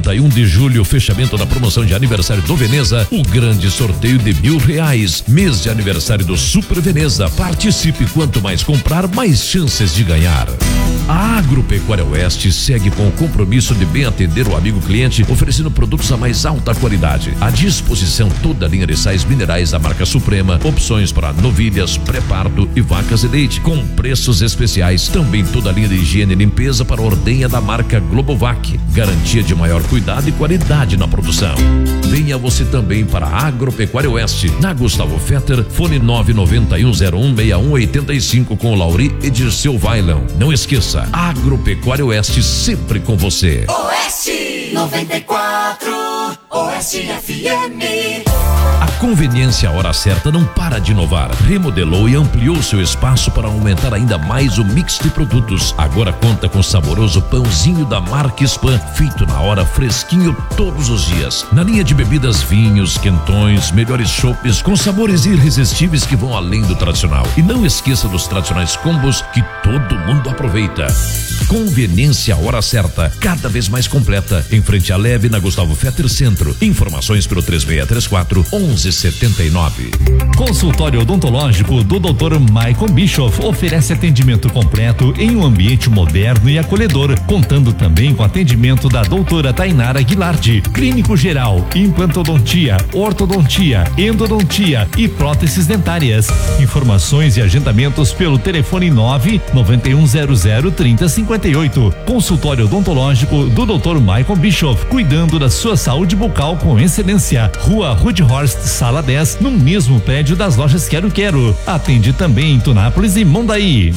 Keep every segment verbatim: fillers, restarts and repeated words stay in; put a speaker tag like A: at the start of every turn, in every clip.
A: trinta e um de julho, fechamento da promoção de aniversário do Veneza, o grande sorteio de mil reais. Mês de aniversário do Super Veneza. Participe, quanto mais comprar, mais chances de ganhar. A Agropecuária Oeste segue com o compromisso de bem atender o amigo cliente, oferecendo produtos a mais alta qualidade. À disposição toda a linha de sais minerais da marca Suprema, opções para novilhas, pré-parto e vacas de leite, com preços especiais. Também toda a linha de higiene e limpeza para ordenha da marca Globovac. Garantia de maior cuidado e qualidade na produção. Venha você também para a Agropecuária Oeste, na Gustavo Fetter, fone nove nove um zero um seis um oito cinco com Lauri e Dirceu Vailão. Não esqueça, Agropecuária Oeste sempre com você.
B: Oeste noventa e quatro, Oeste F M.
A: A Conveniência Hora Certa não para de inovar. Remodelou e ampliou seu espaço para aumentar ainda mais o mix de produtos. Agora conta com o saboroso pãozinho da marca Spam, feito na hora, fresquinho todos os dias. Na linha de bebidas, vinhos, quentões, melhores chopes com sabores irresistíveis que vão além do tradicional. E não esqueça dos tradicionais combos que todo mundo aproveita. Conveniência Hora Certa, cada vez mais completa, em frente à Leve, na Gustavo Fetter Centro. Informações pelo três seis três quatro, onze setenta e nove.
C: Consultório odontológico do doutor Michael Bischoff oferece atendimento completo em um ambiente moderno e acolhedor, contando também com atendimento da doutora Tainara Guilardi, clínico geral, implantodontia, ortodontia, endodontia e próteses dentárias. Informações e agendamentos pelo telefone nove nove um zero zero trinta cinquenta e oito. Consultório odontológico do doutor Michael Bischoff, cuidando da sua saúde bucal com excelência. Rua Rudhorst, sala dez, no mesmo prédio das lojas Quero Quero. Atende também em Tunápolis e Mondaí.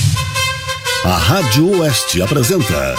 D: A Rádio Oeste apresenta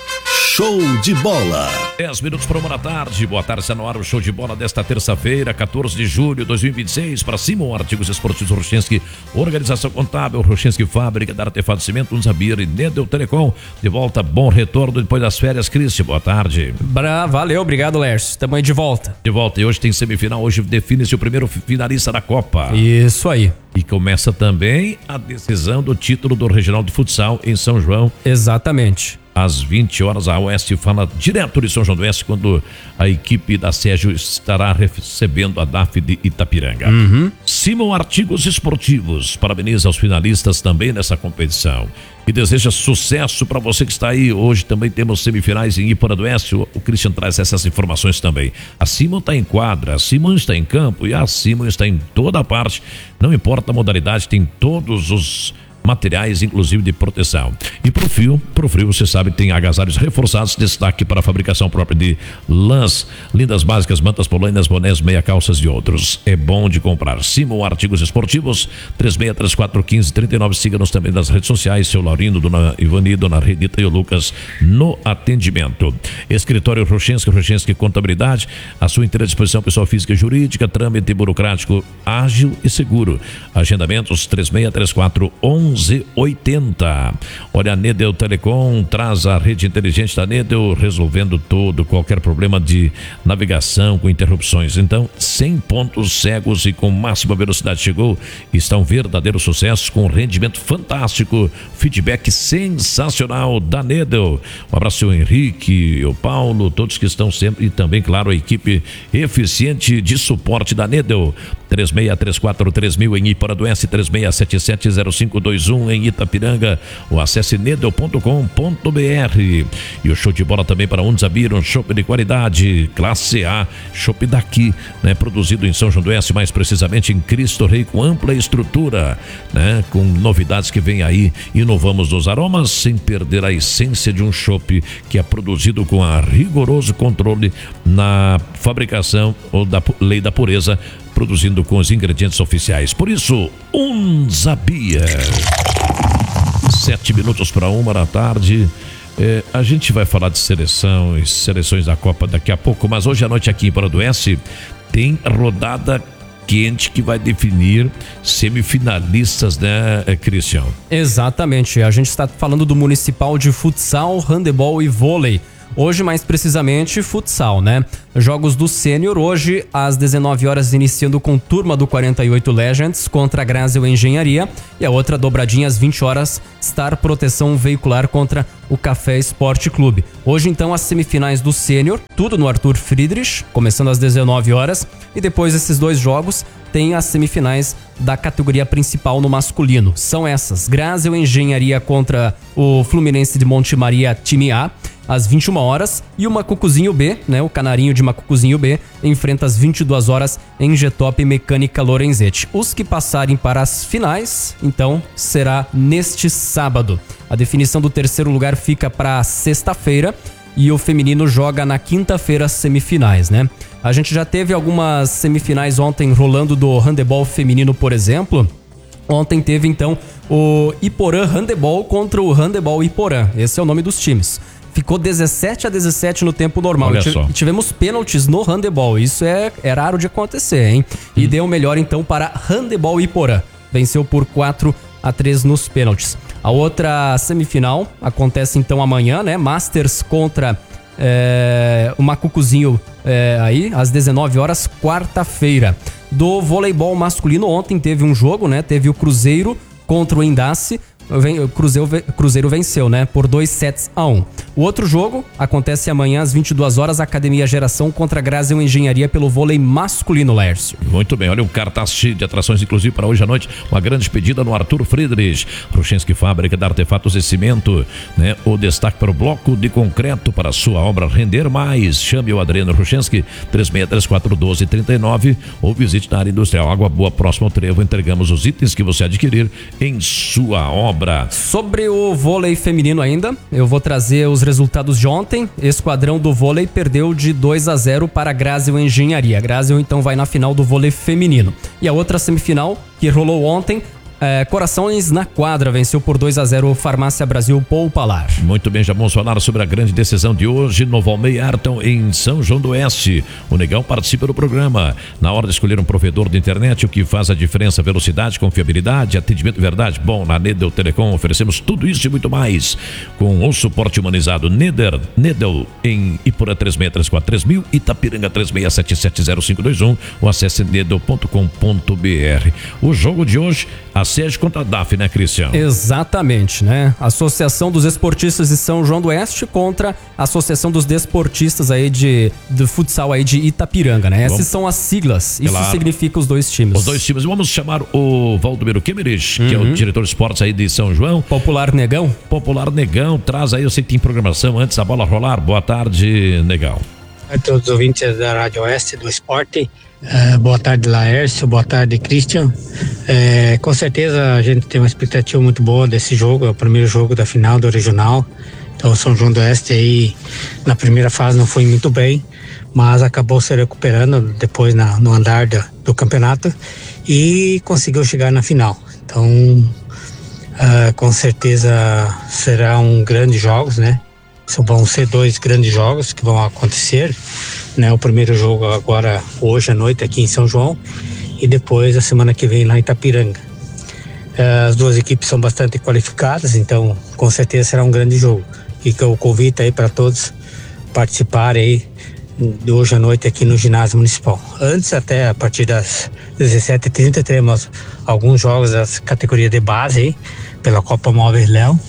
D: Show de Bola.
A: dez minutos para uma da tarde. Boa tarde, está no ar o Show de Bola desta terça-feira, quatorze de julho de dois mil e vinte e seis. Para cima, Artigos Esportivos Rochensky, Organização Contábil, Rochensky Fábrica, da Artefato Cimento, Unzabir e Nedel Telecom. De volta, bom retorno depois das férias. Cristian, boa tarde.
E: Bra, valeu, obrigado, Lércio. Tamo aí de volta.
A: De volta, e hoje tem semifinal. Hoje define-se o primeiro finalista da Copa.
E: Isso aí.
A: E começa também a decisão do título do Regional de Futsal em São João.
E: Exatamente.
A: Às vinte horas, a Oeste fala direto de São João do Oeste, quando a equipe da Sérgio estará recebendo a D A F de Itapiranga.
E: Uhum.
A: Simon Artigos Esportivos parabeniza os finalistas também nessa competição e deseja sucesso para você que está aí. Hoje também temos semifinais em Ipora do Oeste. O, o Christian traz essas informações também. A Simon está em quadra, a Simon está em campo e a Simon está em toda parte. Não importa a modalidade, tem todos os materiais, inclusive de proteção. E pro frio, pro frio, você sabe, tem agasalhos reforçados, destaque para a fabricação própria de lãs, lindas básicas, mantas polainas, bonés, meia calças e outros. É bom de comprar. Simon Artigos Esportivos, três seis três quatro, um cinco três nove. Siga-nos também nas redes sociais, seu Laurindo, dona Ivani, dona Renita e o Lucas no atendimento. Escritório Rochensky, Rochensky Contabilidade, à sua inteira disposição, pessoal física e jurídica, trâmite burocrático ágil e seguro. Agendamentos três seis três quatro, onze oitenta. Olha, a Nedel Telecom traz a rede inteligente da Nedel, resolvendo todo, qualquer problema de navegação com interrupções. Então, cem pontos cegos e com máxima velocidade chegou. Está um verdadeiro sucesso, com rendimento fantástico, feedback sensacional da Nedel. Um abraço ao Henrique, ao Paulo, todos que estão sempre, e também, claro, a equipe eficiente de suporte da Nedel. três seis três quatro três mil em Ipora do Oeste, três seis sete sete zero cinco dois um em Itapiranga, ou acesse nedel ponto com ponto br. E o show de bola também para Unzabir, um chopp de qualidade, classe A, chopp daqui, né? Produzido em São João do Oeste, mais precisamente em Cristo Rei, com ampla estrutura, né? Com novidades que vem aí. Inovamos nos aromas sem perder a essência de um chopp que é produzido com a rigoroso controle na fabricação ou da lei da pureza, produzindo com os ingredientes oficiais. Por isso, Unzabir. Sete minutos para uma da tarde. É, a gente vai falar de seleção e seleções da Copa daqui a pouco, mas hoje à noite aqui em Ipora do Oeste tem rodada quente que vai definir semifinalistas, né, Christian?
E: Exatamente. A gente está falando do Municipal de Futsal, Handebol e Vôlei. Hoje, mais precisamente, futsal, né? Jogos do Sênior, hoje às dezenove horas, iniciando com turma do quarenta e oito Legends contra a Grasel Engenharia, e a outra dobradinha às vinte horas, Star Proteção Veicular contra o Café Esporte Clube. Hoje, então, as semifinais do Sênior, tudo no Arthur Friedrich, começando às dezenove horas, e depois desses dois jogos tem as semifinais da categoria principal no masculino. São essas: Grasel Engenharia contra o Fluminense de Monte Maria, time A, às vinte e uma horas, e o Macucuzinho B, né, o Canarinho de Macucuzinho B, enfrenta às vinte e duas horas em Getop Mecânica Lorenzetti. Os que passarem para as finais, então, será neste sábado. A definição do terceiro lugar fica para sexta-feira, e o feminino joga na quinta-feira as semifinais, né? A gente já teve algumas semifinais ontem rolando do handebol feminino, por exemplo. Ontem teve, então, o Iporã Handebol contra o Handebol Iporã. Esse é o nome dos times. Ficou dezessete a dezessete no tempo normal.
A: Olha só.
E: E tivemos pênaltis no handebol. Isso é, é raro de acontecer, hein? E hum. deu melhor, então, para Handebol Iporã. Venceu por quatro a três nos pênaltis. A outra semifinal acontece, então, amanhã, né? Masters contra... É, o Macucuzinho é, aí, às dezenove horas, quarta-feira. Do voleibol masculino, ontem teve um jogo, né? Teve o Cruzeiro contra o Endace. O Cruzeiro, Cruzeiro venceu, né? Por dois sets a um. O outro jogo acontece amanhã às vinte e duas horas, Academia Geração contra a Grasel Engenharia pelo vôlei masculino, Lércio.
A: Muito bem, olha um cartaz cheio de atrações, inclusive para hoje à noite, uma grande despedida no Arthur Friedrich. Ruchenski, fábrica de artefatos e cimento, né? O destaque para o bloco de concreto para a sua obra render mais. Chame o Adriano Ruchenski, três seis três quatro, um dois três nove, ou visite na área industrial Água Boa, próximo ao Trevo. Entregamos os itens que você adquirir em sua obra.
E: Sobre o vôlei feminino ainda, eu vou trazer os resultados de ontem. Esquadrão do vôlei perdeu de dois a zero para a Grasel Engenharia. A Grasel então vai na final do vôlei feminino. E a outra semifinal que rolou ontem, É, Corações na Quadra venceu por dois a zero o Farmácia Brasil Poupalar.
A: Muito bem, já vamos falar sobre a grande decisão de hoje no Valmei Ayrton em São João do Oeste. O Negão participa do programa. Na hora de escolher um provedor de internet, o que faz a diferença? Velocidade, confiabilidade, atendimento verdade. Bom, na Nedel Telecom oferecemos tudo isso e muito mais, com o suporte humanizado. Neder, Nedel em Iporã três seis três quatro três mil, Itapiranga três seis sete sete zero cinco dois um, ou acesse nedel ponto com ponto br. O jogo de hoje, a Sérgio contra a D A F, né, Cristian?
E: Exatamente, né? Associação dos Esportistas de São João do Oeste contra a Associação dos Desportistas aí de, de futsal aí de Itapiranga, né? Essas Vamos... são as siglas. Isso claro. Significa os dois times.
A: Os dois times. Vamos chamar o Valdomiro Kemerich, uhum. que é o diretor de esportes aí de São João.
E: Popular Negão.
A: Popular Negão, traz aí, eu sei que tem programação antes da bola rolar. Boa tarde, Negão.
F: A todos os ouvintes da Rádio Oeste do Esporte. Uh, boa tarde, Laércio. Boa tarde, Christian. Uh, com certeza a gente tem uma expectativa muito boa desse jogo. É o primeiro jogo da final do regional. Então, São João do Oeste aí na primeira fase não foi muito bem, mas acabou se recuperando depois na, no andar do, do campeonato e conseguiu chegar na final. Então, uh, com certeza será um grande jogos, né? Vão ser dois grandes jogos que vão acontecer, né? O primeiro jogo agora hoje à noite aqui em São João e depois a semana que vem lá em Itapiranga. As duas equipes são bastante qualificadas, então com certeza será um grande jogo. Fica o convite aí para todos participarem aí de hoje à noite aqui no ginásio municipal. Antes, até a partir das dezessete e trinta, teremos alguns jogos das categorias de base aí pela Copa Móvel Léo.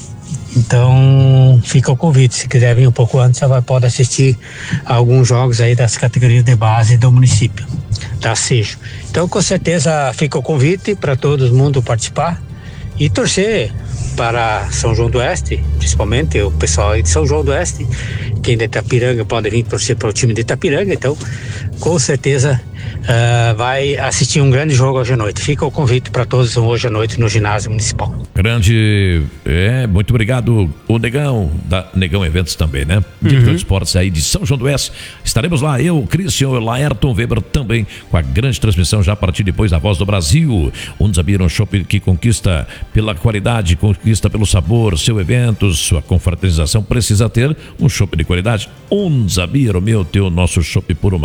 F: Então fica o convite, se quiser vir um pouco antes, você vai, pode assistir a alguns jogos aí das categorias de base do município, da Sejo. Então com certeza fica o convite para todo mundo participar e torcer para São João do Oeste, principalmente o pessoal aí de São João do Oeste. Quem de Itapiranga pode vir torcer para o time de Itapiranga, então com certeza uh, vai assistir um grande jogo hoje à noite. Fica o convite para todos hoje à noite no ginásio municipal.
A: Grande, é, muito obrigado, o Negão, da Negão Eventos também, né? Diretor uhum. de esportes aí de São João do Oeste. Estaremos lá, eu, Christian, o Laerton Weber também, com a grande transmissão já a partir depois da Voz do Brasil. Um Zabir, um shopping que conquista pela qualidade, conquista pelo sabor. Seu evento, sua confraternização precisa ter um shopping de qualidade. Um Zabir, o meu, teu, nosso shopping puro malte. O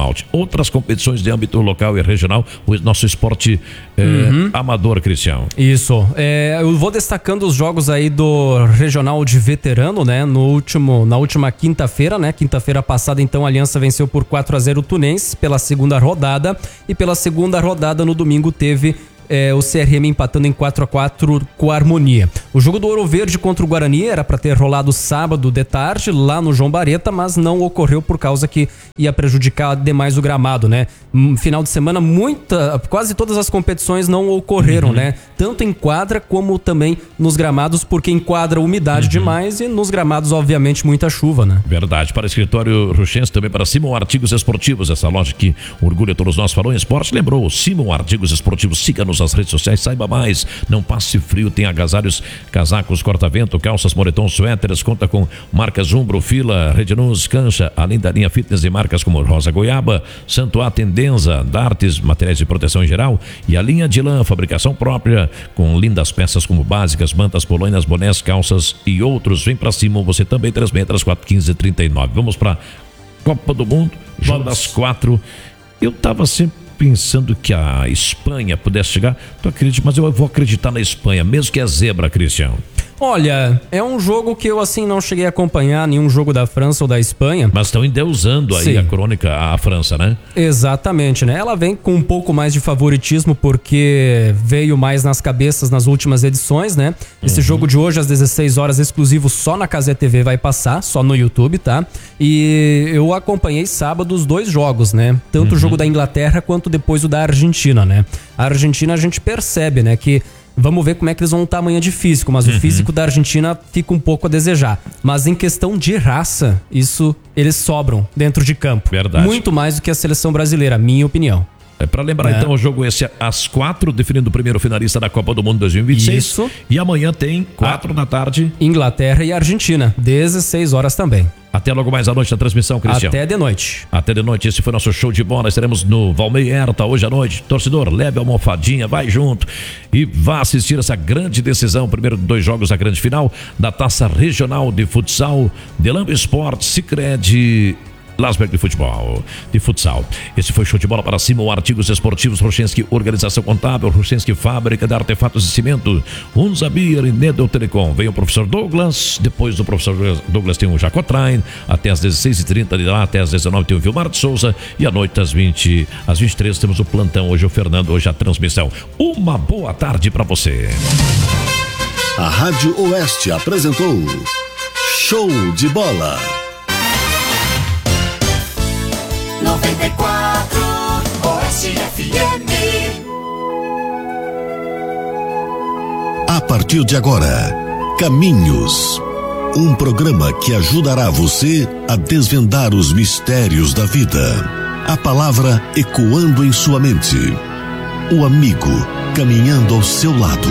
A: outras competições de âmbito local e regional, o nosso esporte é, uhum. amador, Cristiano.
E: Isso. É, eu vou destacando os jogos aí do regional de veterano, né? No último, na última quinta-feira, né? Quinta-feira passada, então, a Aliança venceu por quatro a zero o Tunense pela segunda rodada. E pela segunda rodada, no domingo, teve É, o C R M empatando em quatro a quatro com a Harmonia. O jogo do Ouro Verde contra o Guarani era para ter rolado sábado de tarde lá no João Bareta, mas não ocorreu por causa que ia prejudicar demais o gramado, né? Final de semana, muita, quase todas as competições não ocorreram, uhum. né? Tanto em quadra como também nos gramados, porque em quadra umidade uhum. demais e nos gramados, obviamente, muita chuva, né?
A: Verdade. Para o escritório Ruchense, também para Simon Artigos Esportivos, essa loja que orgulha todos nós, falou em esporte, lembrou, Simon Artigos Esportivos, siga-nos nas redes sociais, saiba mais, não passe frio, tem agasalhos, casacos, corta-vento, calças, moletom, suéteres, conta com marcas Umbro, Fila, Rednus, Cancha, além da linha fitness e marcas como Rosa Goiaba, Santo A, Tendenza, Dartes, materiais de proteção em geral e a linha de lã, fabricação própria, com lindas peças como básicas, mantas, polainas, bonés, calças e outros. Vem pra cima, você também, três seis três quatro um cinco três nove. Vamos pra Copa do Mundo, jogo das quatro. Eu tava sempre pensando que a Espanha pudesse chegar, tu acredita, mas eu vou acreditar na Espanha, mesmo que é zebra, Cristiano.
E: Olha, é um jogo que eu assim não cheguei a acompanhar, nenhum jogo da França ou da Espanha.
A: Mas estão endeusando aí Sim. a crônica, a França, né?
E: Exatamente, né? Ela vem com um pouco mais de favoritismo porque veio mais nas cabeças nas últimas edições, né? Esse uhum. jogo de hoje às dezesseis horas, exclusivo só na Cazé T V vai passar, só no YouTube, tá? E eu acompanhei sábado os dois jogos, né? Tanto uhum. o jogo da Inglaterra quanto depois o da Argentina, né? A Argentina a gente percebe, né, que vamos ver como é que eles vão estar amanhã de físico, mas uhum. o físico da Argentina fica um pouco a desejar. Mas em questão de raça, isso eles sobram dentro de campo.
A: Verdade.
E: Muito mais do que a seleção brasileira, minha opinião.
A: É para lembrar é. então o jogo esse às quatro, definindo o primeiro finalista da Copa do Mundo dois mil e vinte e seis. Isso. E amanhã tem quatro da tarde.
E: Inglaterra e Argentina, dezesseis horas também.
A: Até logo mais à noite na transmissão, Cristiano.
E: Até de noite.
A: Até de noite, esse foi nosso show de bola. Estaremos no Valmei Herta hoje à noite. Torcedor, leve a almofadinha, vai junto e vá assistir essa grande decisão. Primeiro dois jogos da grande final da Taça Regional de Futsal, Delamba Esporte, Sicredi, Lasberg de futebol, de futsal. Esse foi show de bola para cima, o Artigos Esportivos, Ruchense Organização Contábil, Ruchense Fábrica de Artefatos de Cimento, Unzabir e Nedel Telecom. Vem o professor Douglas, depois do professor Douglas tem o Jacotrain, até às dezesseis e trinta de lá, até às dezenove tem o Vilmar de Souza e à noite às vinte, às vinte e três temos o plantão, hoje o Fernando, hoje a transmissão. Uma boa tarde para você.
D: A Rádio Oeste apresentou Show de Bola.
B: noventa e quatro Oeste F M.
D: A partir de agora, Caminhos. Um programa que ajudará você a desvendar os mistérios da vida. A palavra ecoando em sua mente. O amigo caminhando ao seu lado.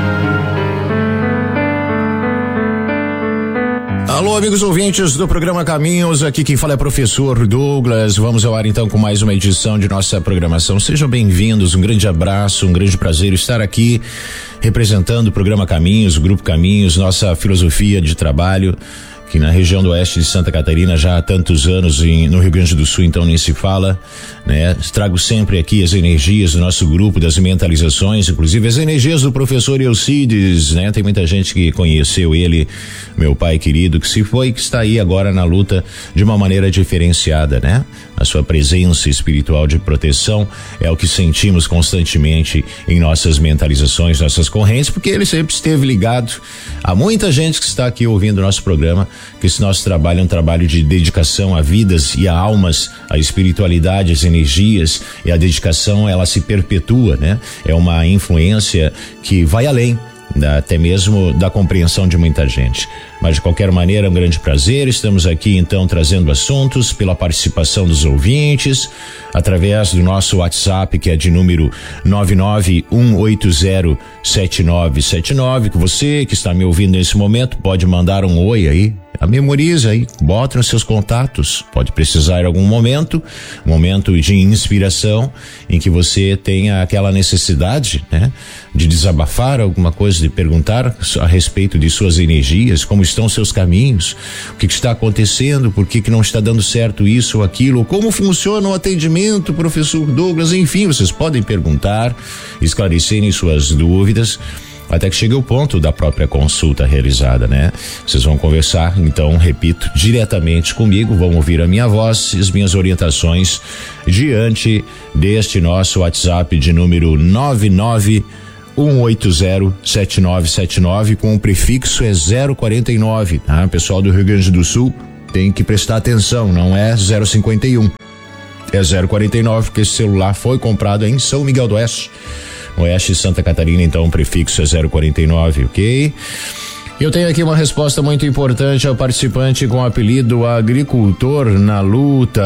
G: Alô, amigos ouvintes do programa Caminhos, aqui quem fala é professor Douglas. Vamos ao ar então com mais uma edição de nossa programação. Sejam bem-vindos, um grande abraço, um grande prazer estar aqui representando o programa Caminhos, o Grupo Caminhos, nossa filosofia de trabalho, que na região do oeste de Santa Catarina já há tantos anos, em, no Rio Grande do Sul então nem se fala, né? Trago sempre aqui as energias do nosso grupo, das mentalizações, inclusive as energias do professor Eucides, né? Tem muita gente que conheceu ele, meu pai querido, que se foi e que está aí agora na luta de uma maneira diferenciada, né? A sua presença espiritual de proteção é o que sentimos constantemente em nossas mentalizações, nossas correntes, porque ele sempre esteve ligado a muita gente que está aqui ouvindo o nosso programa, que esse nosso trabalho é um trabalho de dedicação a vidas e a almas, a espiritualidade, as energias, e a dedicação ela se perpetua, né? É uma influência que vai além Da, até mesmo da compreensão de muita gente. Mas de qualquer maneira, é um grande prazer. Estamos aqui então trazendo assuntos pela participação dos ouvintes, através do nosso WhatsApp, que é de número nove nove um oito zero sete nove sete nove, que você que está me ouvindo nesse momento pode mandar um oi aí, memorize aí, bota nos seus contatos. Pode precisar em algum momento, momento de inspiração, em que você tenha aquela necessidade, né? De desabafar alguma coisa, de perguntar a respeito de suas energias, como estão seus caminhos, o que, que está acontecendo, por que, que não está dando certo isso ou aquilo, como funciona o atendimento, professor Douglas, enfim, vocês podem perguntar, esclarecerem suas dúvidas, até que chegue o ponto da própria consulta realizada, né? Vocês vão conversar, então, repito, diretamente comigo, vão ouvir a minha voz e as minhas orientações diante deste nosso WhatsApp de número nove nove um oito zero sete nove sete nove, com o prefixo é zero quarenta e nove, tá? Pessoal do Rio Grande do Sul tem que prestar atenção, não é zero cinquenta e um, é zero quarenta e nove, porque esse celular foi comprado em São Miguel do Oeste, Oeste Santa Catarina, então o prefixo é zero quarenta e nove, ok? Eu tenho aqui uma resposta muito importante ao participante com o apelido Agricultor na Luta.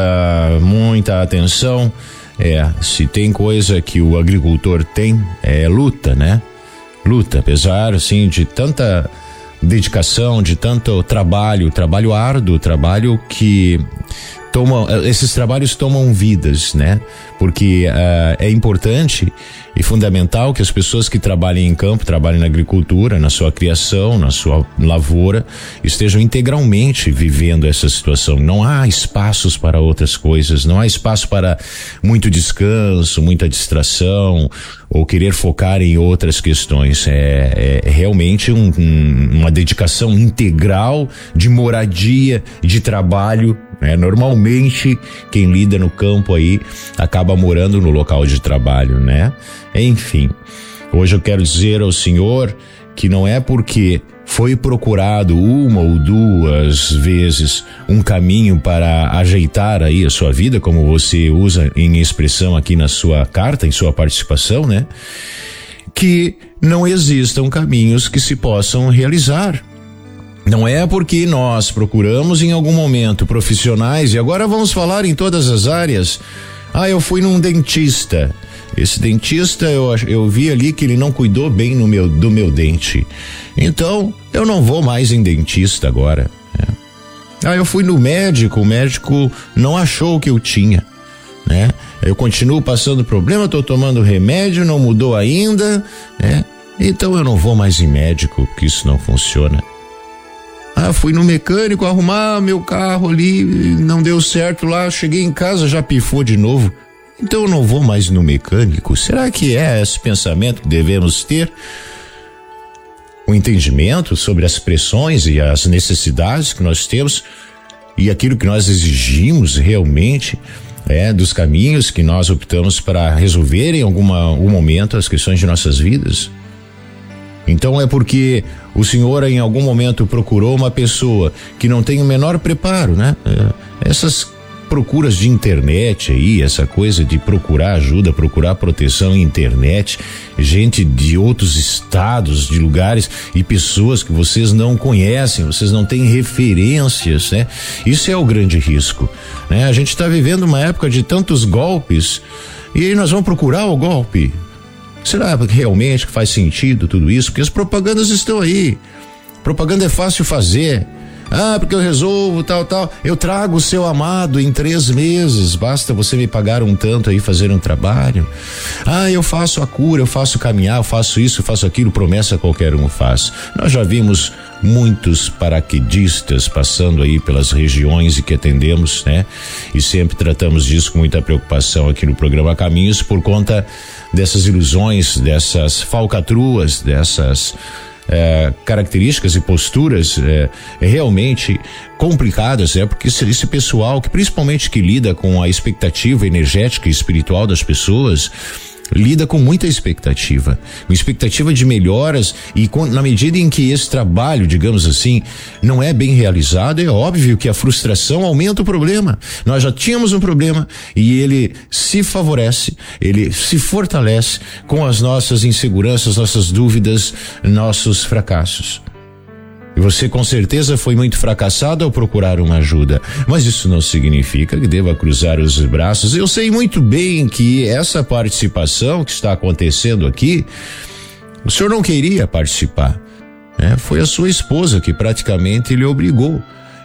G: Muita atenção. É, se tem coisa que o agricultor tem, é luta, né? Luta, apesar, assim, de tanta dedicação, de tanto trabalho, trabalho árduo, trabalho que toma, esses trabalhos tomam vidas, né? Porque uh, é importante e fundamental que as pessoas que trabalhem em campo, trabalhem na agricultura, na sua criação, na sua lavoura, estejam integralmente vivendo essa situação. Não há espaços para outras coisas, não há espaço para muito descanso, muita distração ou querer focar em outras questões. É, é realmente um, um, uma dedicação integral de moradia, de trabalho. É, normalmente quem lida no campo aí acaba morando no local de trabalho, né? Enfim, hoje eu quero dizer ao senhor que não é porque foi procurado uma ou duas vezes um caminho para ajeitar aí a sua vida, como você usa em expressão aqui na sua carta, em sua participação, né? Que não existam caminhos que se possam realizar. Não é porque nós procuramos em algum momento profissionais, e agora vamos falar em todas as áreas. Ah, eu fui num dentista. Esse dentista, eu, eu vi ali que ele não cuidou bem no meu, do meu dente. Então, eu não vou mais em dentista agora. É. Ah, eu fui no médico, o médico não achou o que eu tinha, né? Eu continuo passando problema, tô tomando remédio, não mudou ainda, né? Então eu não vou mais em médico, porque isso não funciona. Ah, fui no mecânico arrumar meu carro ali, não deu certo lá, cheguei em casa, já pifou de novo. Então eu não vou mais no mecânico. Será que é esse pensamento que devemos ter? O entendimento sobre as pressões e as necessidades que nós temos e aquilo que nós exigimos realmente é dos caminhos que nós optamos para resolver em alguma, algum momento as questões de nossas vidas. Então é porque o senhor em algum momento procurou uma pessoa que não tem o menor preparo, né? Essas procuras de internet aí, essa coisa de procurar ajuda, procurar proteção em internet, gente de outros estados, de lugares e pessoas que vocês não conhecem, vocês não têm referências, né? Isso é o grande risco, né? A gente está vivendo uma época de tantos golpes e aí nós vamos procurar o golpe. Será realmente que faz sentido tudo isso? Porque as propagandas estão aí. Propaganda é fácil fazer. Ah, porque eu resolvo tal, tal. Eu trago o seu amado em três meses. Basta você me pagar um tanto aí, fazer um trabalho. Ah, eu faço a cura, eu faço caminhar, eu faço isso, eu faço aquilo. Promessa qualquer um faz. Nós já vimos muitos paraquedistas passando aí pelas regiões e que atendemos, né? E sempre tratamos disso com muita preocupação aqui no programa Caminhos por conta dessas ilusões, dessas falcatruas, dessas É, características e posturas é, realmente complicadas, é porque esse pessoal que principalmente que lida com a expectativa energética e espiritual das pessoas lida com muita expectativa, com expectativa de melhoras e com, na medida em que esse trabalho, digamos assim, não é bem realizado, é óbvio que a frustração aumenta o problema. Nós já tínhamos um problema e ele se favorece, ele se fortalece com as nossas inseguranças, nossas dúvidas, nossos fracassos. E você com certeza foi muito fracassado ao procurar uma ajuda, mas isso não significa que deva cruzar os braços. Eu sei muito bem que essa participação que está acontecendo aqui, o senhor não queria participar, né? Foi a sua esposa que praticamente lhe obrigou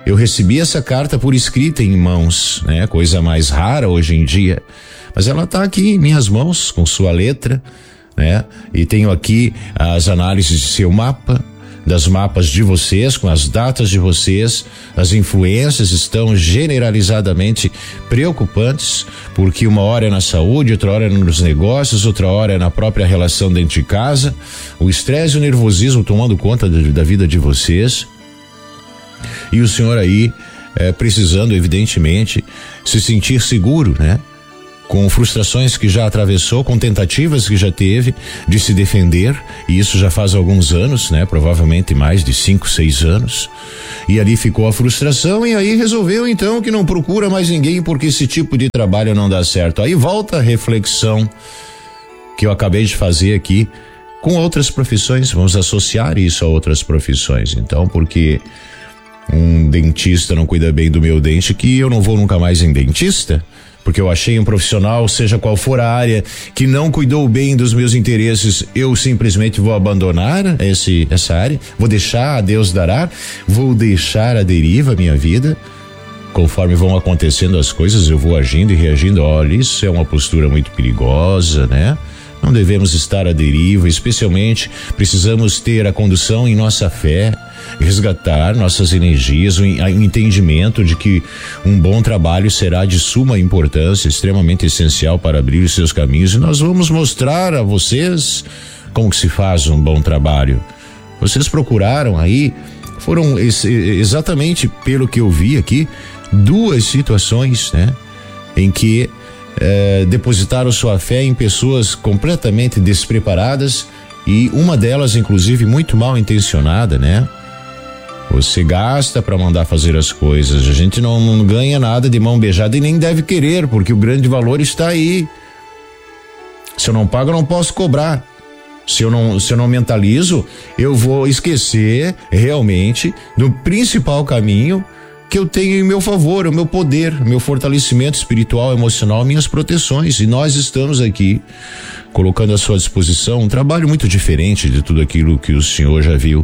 G: eu recebi essa carta por escrita em mãos, né? Coisa mais rara hoje em dia. Mas ela está aqui em minhas mãos, com sua letra, né? E tenho aqui as análises de seu mapa, das mapas de vocês, com as datas de vocês. As influências estão generalizadamente preocupantes, porque uma hora é na saúde, outra hora é nos negócios, outra hora é na própria relação dentro de casa. O estresse e o nervosismo tomando conta de, da vida de vocês. E o senhor aí é, precisando, evidentemente, se sentir seguro, né? Com frustrações que já atravessou, com tentativas que já teve de se defender, e isso já faz alguns anos, né? Provavelmente mais de cinco, seis anos. E ali ficou a frustração, e aí resolveu então que não procura mais ninguém porque esse tipo de trabalho não dá certo. Aí volta a reflexão que eu acabei de fazer aqui com outras profissões. Vamos associar isso a outras profissões. Então, porque um dentista não cuida bem do meu dente, que eu não vou nunca mais em dentista, porque eu achei um profissional, seja qual for a área, que não cuidou bem dos meus interesses, eu simplesmente vou abandonar esse, essa área, vou deixar a Deus dará, vou deixar a deriva a minha vida. Conforme vão acontecendo as coisas, eu vou agindo e reagindo. Olha, isso é uma postura muito perigosa, né? Não devemos estar à deriva, especialmente precisamos ter a condução em nossa fé, resgatar nossas energias, o entendimento de que um bom trabalho será de suma importância, extremamente essencial para abrir os seus caminhos, e nós vamos mostrar a vocês como que se faz um bom trabalho. Vocês procuraram aí, foram ex- exatamente pelo que eu vi aqui, duas situações, né, em que É, depositaram sua fé em pessoas completamente despreparadas, e uma delas inclusive muito mal intencionada, né? Você gasta para mandar fazer as coisas, a gente não, não ganha nada de mão beijada e nem deve querer, porque o grande valor está aí. Se eu não pago, eu não posso cobrar. Se eu não, se eu não mentalizo, eu vou esquecer realmente do principal caminho que eu tenho em meu favor, o meu poder, meu fortalecimento espiritual, emocional, minhas proteções. E nós estamos aqui colocando à sua disposição um trabalho muito diferente de tudo aquilo que o senhor já viu.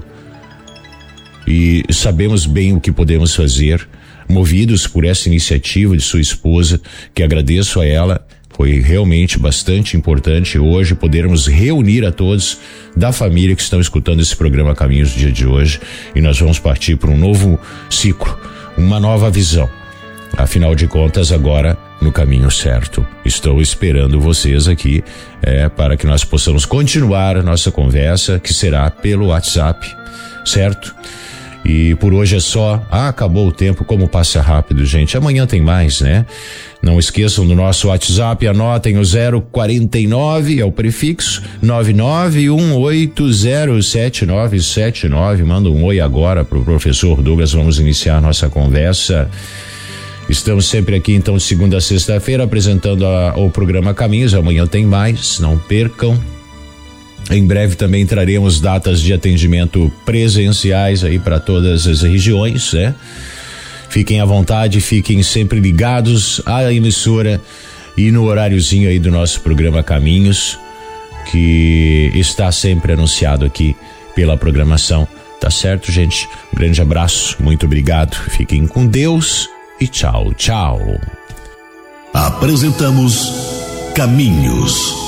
G: E sabemos bem o que podemos fazer, movidos por essa iniciativa de sua esposa, que agradeço a ela. Foi realmente bastante importante hoje podermos reunir a todos da família que estão escutando esse programa Caminhos do dia de hoje, e nós vamos partir para um novo ciclo, uma nova visão. Afinal de contas, agora no caminho certo. Estou esperando vocês aqui é, para que nós possamos continuar a nossa conversa, que será pelo WhatsApp, certo? E por hoje é só. Ah, acabou o tempo, como passa rápido, gente. Amanhã tem mais, né? Não esqueçam do nosso WhatsApp, anotem o zero quarenta e nove, é o prefixo, nove nove um oito zero sete nove sete nove. Manda um oi agora pro professor Douglas, vamos iniciar nossa conversa. Estamos sempre aqui, então, de segunda a sexta-feira, apresentando a, o programa Caminhos. Amanhã tem mais, não percam. Em breve também traremos datas de atendimento presenciais aí para todas as regiões, né? Fiquem à vontade, fiquem sempre ligados à emissora e no horáriozinho aí do nosso programa Caminhos, que está sempre anunciado aqui pela programação. Tá certo, gente? Um grande abraço, muito obrigado. Fiquem com Deus e tchau, tchau.
D: Apresentamos Caminhos.